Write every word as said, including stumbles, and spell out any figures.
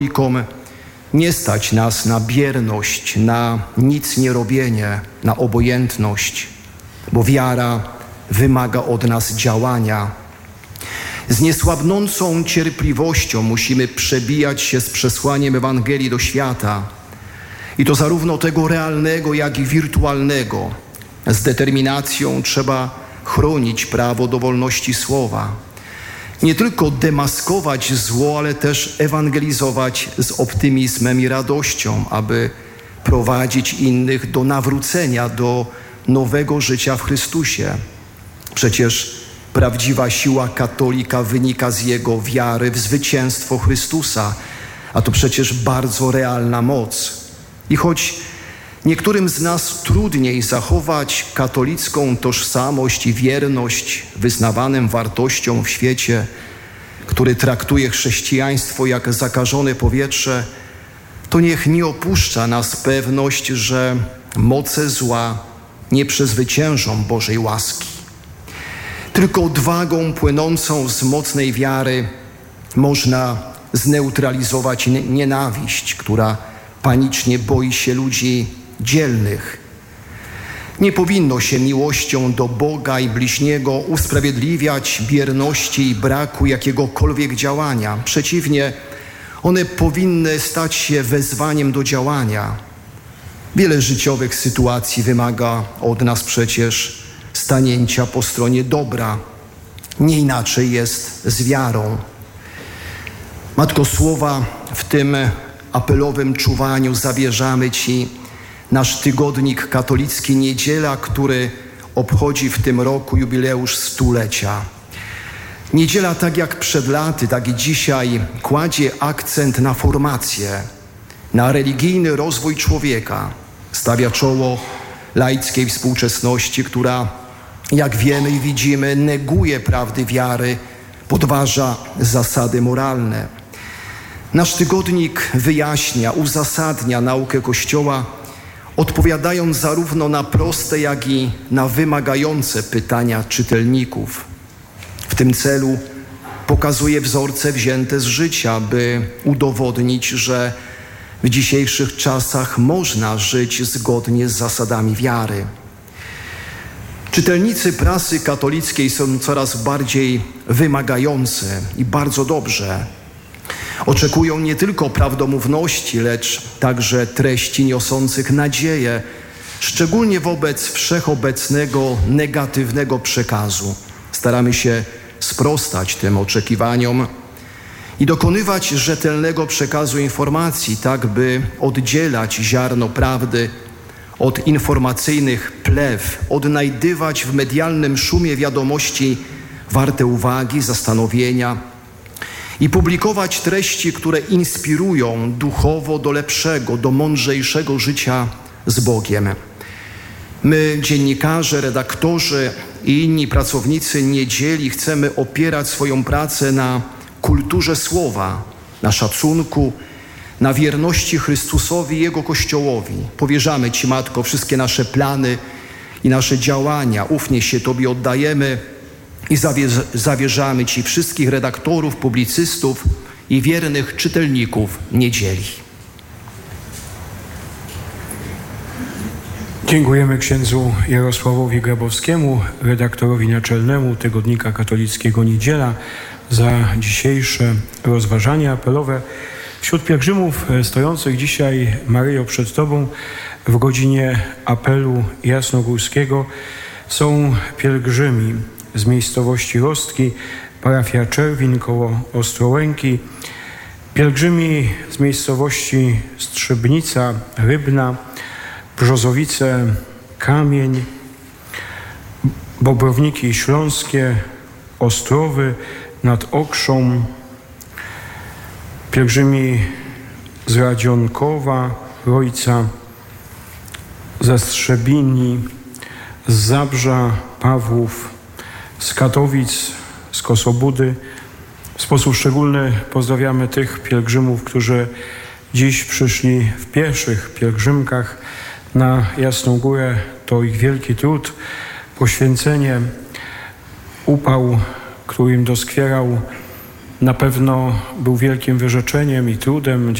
katolikom nie stać nas na bierność, na nic nie robienie, na obojętność, bo wiara wymaga od nas działania. Z niesłabnącą cierpliwością musimy przebijać się z przesłaniem Ewangelii do świata. I to zarówno tego realnego, jak i wirtualnego. Z determinacją trzeba chronić prawo do wolności słowa. Nie tylko demaskować zło, ale też ewangelizować z optymizmem i radością, aby prowadzić innych do nawrócenia, do nowego życia w Chrystusie. Przecież prawdziwa siła katolika wynika z jego wiary w zwycięstwo Chrystusa, a to przecież bardzo realna moc. I choć niektórym z nas trudniej zachować katolicką tożsamość i wierność wyznawanym wartościom w świecie, który traktuje chrześcijaństwo jak zakażone powietrze, to niech nie opuszcza nas pewność, że moce zła nie przezwyciężą Bożej łaski. Tylko odwagą płynącą z mocnej wiary można zneutralizować nienawiść, która panicznie boi się ludzi dzielnych. Nie powinno się miłością do Boga i bliźniego usprawiedliwiać bierności i braku jakiegokolwiek działania. Przeciwnie, one powinny stać się wezwaniem do działania. Wiele życiowych sytuacji wymaga od nas przecież stanięcia po stronie dobra. Nie inaczej jest z wiarą. Matko Słowa, w tym apelowym czuwaniu zawierzamy Ci nasz tygodnik katolicki Niedziela, który obchodzi w tym roku jubileusz stulecia. Niedziela, tak jak przed laty, tak i dzisiaj, kładzie akcent na formację, na religijny rozwój człowieka. Stawia czoło laickiej współczesności, która, jak wiemy i widzimy, neguje prawdy wiary, podważa zasady moralne. Nasz tygodnik wyjaśnia, uzasadnia naukę Kościoła, odpowiadając zarówno na proste, jak i na wymagające pytania czytelników. W tym celu pokazuje wzorce wzięte z życia, by udowodnić, że w dzisiejszych czasach można żyć zgodnie z zasadami wiary. Czytelnicy prasy katolickiej są coraz bardziej wymagający i bardzo dobrze. Oczekują nie tylko prawdomówności, lecz także treści niosących nadzieję, szczególnie wobec wszechobecnego negatywnego przekazu. Staramy się sprostać tym oczekiwaniom i dokonywać rzetelnego przekazu informacji, tak by oddzielać ziarno prawdy od informacyjnych plew, odnajdywać w medialnym szumie wiadomości warte uwagi, zastanowienia i publikować treści, które inspirują duchowo do lepszego, do mądrzejszego życia z Bogiem. My, dziennikarze, redaktorzy i inni pracownicy Niedzieli, chcemy opierać swoją pracę na kulturze słowa, na szacunku, na wierności Chrystusowi i Jego Kościołowi. Powierzamy Ci, Matko, wszystkie nasze plany i nasze działania. Ufnie się Tobie oddajemy i zawierz- zawierzamy Ci wszystkich redaktorów, publicystów i wiernych czytelników Niedzieli. Dziękujemy księdzu Jarosławowi Grabowskiemu, redaktorowi naczelnemu Tygodnika Katolickiego Niedziela, za dzisiejsze rozważania apelowe. Wśród pielgrzymów stojących dzisiaj, Maryjo, przed Tobą w godzinie apelu jasnogórskiego są pielgrzymi z miejscowości Rostki, parafia Czerwin koło Ostrołęki, pielgrzymi z miejscowości Strzebnica, Rybna, Brzozowice, Kamień, Bobrowniki Śląskie, Ostrowy nad Okrzą, pielgrzymi z Radzionkowa, Rojca, ze Strzebini, z Zabrza, Pawłów, z Katowic, z Kosobudy. W sposób szczególny pozdrawiamy tych pielgrzymów, którzy dziś przyszli w pierwszych pielgrzymkach na Jasną Górę. To ich wielki trud, poświęcenie, upał, który im doskwierał na pewno był wielkim wyrzeczeniem i trudem